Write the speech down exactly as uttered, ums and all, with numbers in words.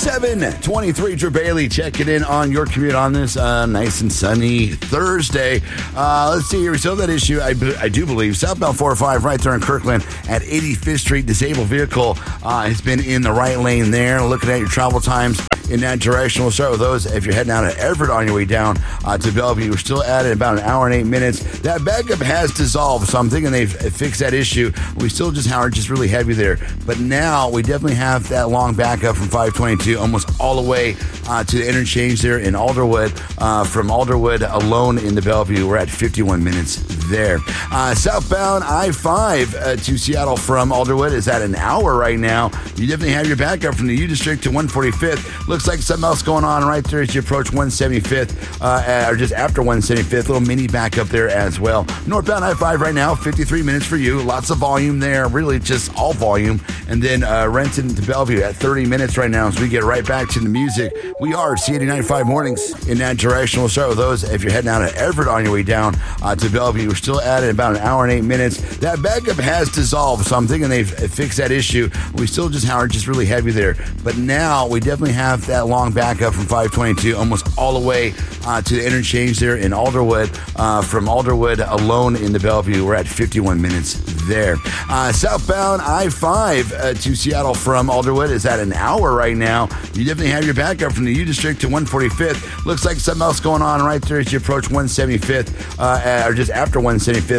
seven twenty-three, Drew Bailey checking in on your commute on this uh, nice and sunny Thursday. Uh, let's see here. We still have that issue, I, I do believe. Southbound four oh five right there in Kirkland at eighty-fifth Street. Disabled vehicle uh, has been in the right lane there. Looking at your travel times in that direction. We'll start with those. If you're heading out of Everett on your way down uh, to Bellevue, we're still at it about an hour and eight minutes. That backup has dissolved, so I'm thinking they've fixed that issue. We still just are just really heavy there. But now we definitely have that long backup from five twenty-two almost all the way uh, to the interchange there in Alderwood. Uh, from Alderwood alone into Bellevue, we're at fifty-one minutes there. Uh, southbound I five uh, to Seattle from Alderwood is at an hour right now. You definitely have your backup from the U District to one forty-fifth. Looks like something else going on right there as you approach one seventy-fifth, uh, or just after one seventy-fifth. Little mini backup there as well. Northbound I five right now, fifty-three minutes for you. Lots of volume there, really just all volume. And then uh, Renton to Bellevue at thirty minutes right now as we get right back to the music. We are C eighty-nine point five mornings in that direction. We'll start with those. If you're heading out of Everett on your way down uh, to Bellevue, we're still at it about an hour and eight minutes. That backup has dissolved, so I'm thinking they've fixed that issue. We still just are just really heavy there. But now we definitely have that long backup from five twenty-two almost all the way uh, to the interchange there in Alderwood. Uh, from Alderwood alone into Bellevue, we're at fifty-one minutes there. Uh, southbound I five uh, to Seattle from Alderwood is at an hour right now. You definitely have your backup from the U District to one forty-fifth. Looks like something else going on right there as you approach one seventy-fifth, uh, or just after one seventy-fifth.